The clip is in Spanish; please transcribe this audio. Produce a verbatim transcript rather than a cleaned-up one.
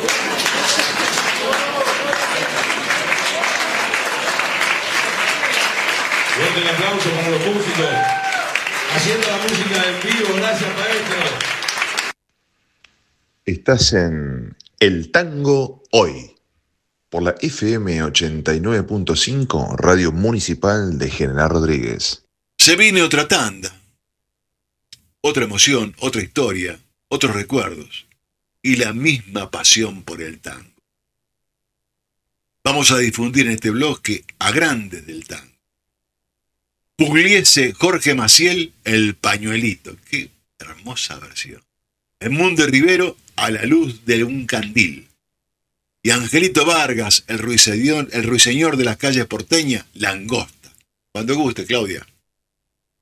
Fuerte el aplauso para los músicos. Haciendo la música en vivo. Gracias, maestro. Estás en El Tango Hoy, por la F M ochenta y nueve punto cinco, Radio Municipal de General Rodríguez. Se viene otra tanda. Otra emoción, otra historia, otros recuerdos. Y la misma pasión por el tango. Vamos a difundir en este bloque a grandes del tango. Pugliese Jorge Maciel, El Pañuelito. Qué hermosa versión. Edmundo Rivero, A la luz de un candil. Y Angelito Vargas, el ruiseñor, el ruiseñor de las calles porteñas, Langosta. Cuando guste, Claudia.